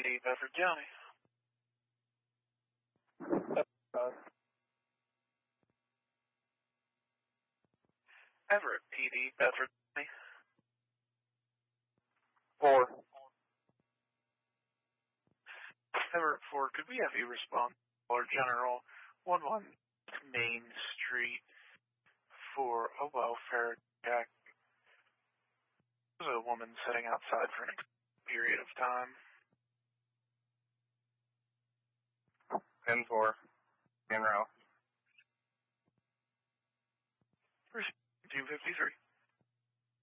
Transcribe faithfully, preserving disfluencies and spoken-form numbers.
D, Bedford County. Uh, Everett P D, Bedford County. four. Everett four, could we have you respond to caller general one one Main Street for a welfare check? There's a woman sitting outside for an extended period of time. ten four. In route. two fifty-three.